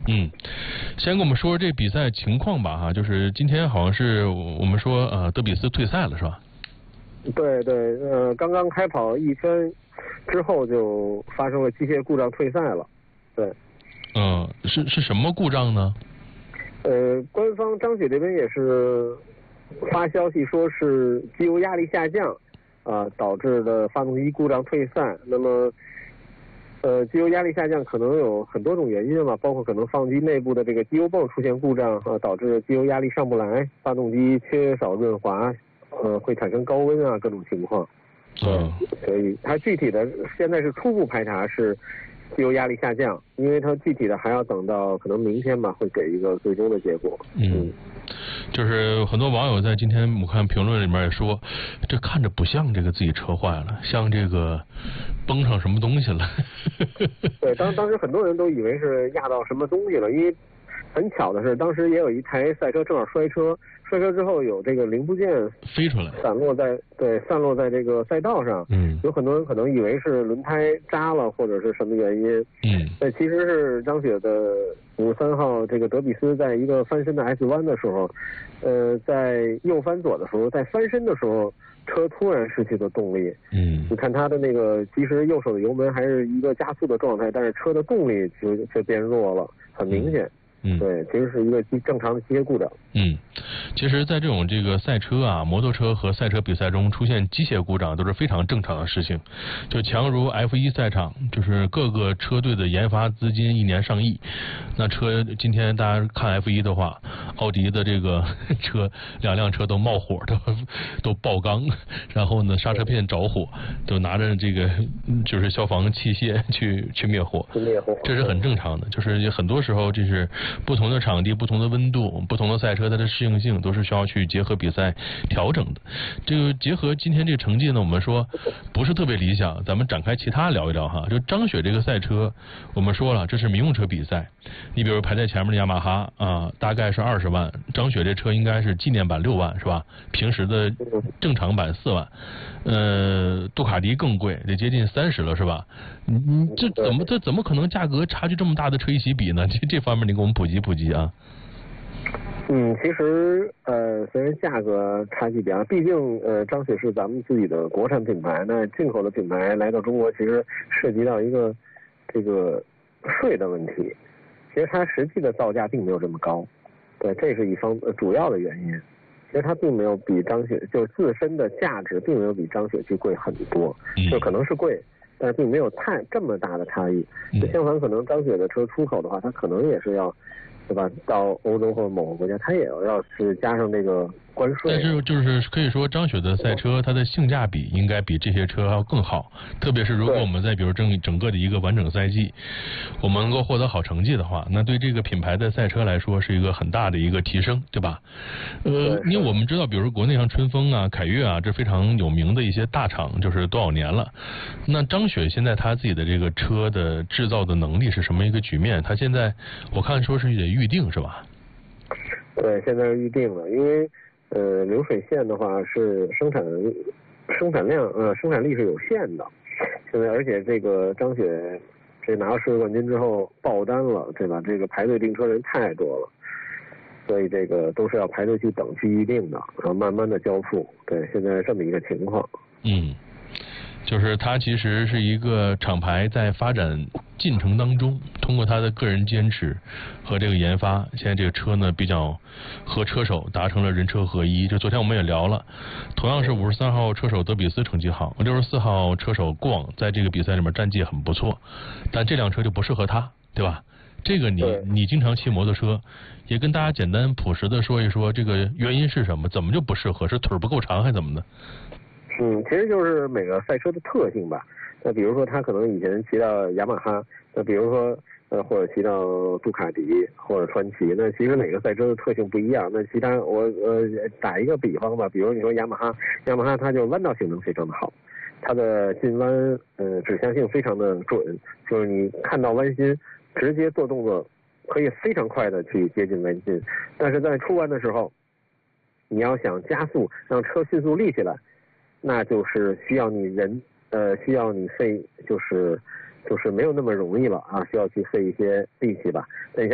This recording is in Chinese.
先跟我们说说这比赛情况吧哈，就是今天好像是我们说德比斯退赛了是吧？ 对对，刚刚开跑1圈之后就发生了机械故障退赛了，对。 是什么故障呢？ 官方张雪这边也是发消息说是机油压力下降导致的发动机故障退赛。那么机油压力下降可能有很多种原因嘛，包括可能发动机内部的这个机油泵出现故障导致机油压力上不来，发动机缺少润滑，会产生高温各种情况。所以它具体的现在是初步排查是机油压力下降，因为它具体的还要等到可能明天吧，会给一个最终的结果。 就是很多网友在今天我看评论里面也说，这看着不像这个自己车坏了，像这个崩上什么东西了。 对，当时很多人都以为是压到什么东西了，因为很巧的是，当时也有一台赛车正好摔车之后有这个零部件飞出来，散落在这个赛道上。有很多人可能以为是轮胎扎了或者是什么原因。那其实是张雪的53号这个德比斯在一个翻身的 S 弯的时候，在右翻左的时候，在翻身的时候，车突然失去了动力。你看他的那个，其实右手的油门还是一个加速的状态，但是车的动力却变弱了，很明显。对，其实是一个正常的机械故障。 其实在这种这个赛车摩托车和赛车比赛中出现机械故障都是非常正常的事情。就强如 F1 赛场，就是各个车队的研发资金1年上亿，那车今天大家看 F1 的话，奥迪的这个车2辆车都冒火，都爆缸，然后呢刹车片着火，都拿着这个就是消防器械去灭火，这是很正常的。就是很多时候这是不同的场地、不同的温度、不同的赛车，它的适应性都是需要去结合比赛调整的。这个结合今天这个成绩呢，我们说不是特别理想，咱们展开其他聊一聊哈。就张雪这个赛车，我们说了这是民用车比赛，你比如排在前面的雅马哈大概是20万，张雪这车应该是纪念版6万是吧？平时的正常版4万，杜卡迪更贵，得接近30了是吧？这怎么可能价格差距这么大的车一起比呢？这方面你给我们普及普及啊。 其实虽然价格差距比较，毕竟张雪是咱们自己的国产品牌，那进口的品牌来到中国，其实涉及到一个这个税的问题。其实它实际的造价并没有这么高，对，这是一方主要的原因。其实它并没有比张雪就是自身的价值并没有比张雪去贵很多，就可能是贵，但是并没有这么大的差异。相反，可能张雪的车出口的话，它可能也是要，对吧？到欧洲或者某个国家，它也要是加上这个关税。 但是就是可以说，张雪的赛车它的性价比应该比这些车要更好。特别是如果我们在比如整个的一个完整赛季，我们能够获得好成绩的话，那对这个品牌的赛车来说是一个很大的一个提升，对吧？因为我们知道，比如说国内像春风凯越这非常有名的一些大厂，就是多少年了。那张雪现在他自己的这个车的制造的能力是什么一个局面？他现在我看说是得预定是吧？ 对，现在是预定了，因为流水线的话是生产量生产力是有限的。现在而且这个张雪这拿到世界冠军之后爆单了，对吧？这个排队订车人太多了，所以这个都是要排队去等去预定的，然后慢慢的交付。对，现在这么一个情况。 就是它其实是一个厂牌在发展进程当中，通过它的个人坚持和这个研发，现在这个车呢比较和车手达成了人车合一。就昨天我们也聊了，同样是53号车手德比斯成绩好，64号车手过往在这个比赛里面战绩很不错，但这辆车就不适合他，对吧？这个你经常骑摩托车，也跟大家简单朴实的说一说这个原因是什么，怎么就不适合？是腿不够长还是怎么的？ 其实就是每个赛车的特性吧。那比如说他可能以前骑到雅马哈，那比如说或者骑到杜卡迪或者传祺，那其实每个赛车的特性不一样。那其他我打一个比方吧，比如你说雅马哈它就弯道性能非常的好，它的进弯指向性非常的准，就是你看到弯心直接做动作可以非常快的去接近弯心。但是在出弯的时候，你要想加速让车迅速立起来，那就是需要你需要你费就是没有那么容易了需要去费一些力气吧。但